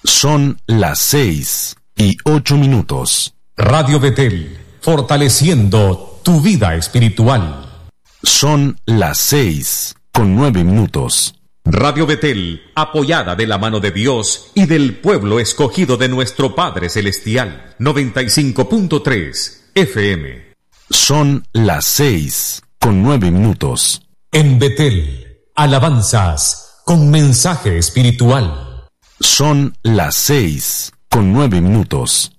Son las 6:08. Radio Betel, fortaleciendo tu vida espiritual. Son las 6:09. Radio Betel, apoyada de la mano de Dios y del pueblo escogido de nuestro Padre Celestial. 95.3 FM. Son las 6:09. En Betel, alabanzas con mensaje espiritual. Son las 6:09.